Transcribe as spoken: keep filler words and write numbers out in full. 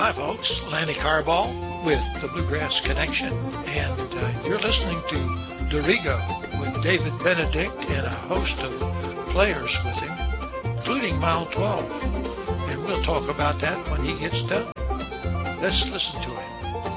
Hi, folks. Lanny Carball with the Bluegrass Connection, and uh, you're listening to Dorigo with David Benedict and a host of players with him, including Mile twelve. And we'll talk about that when he gets done. Let's listen to him.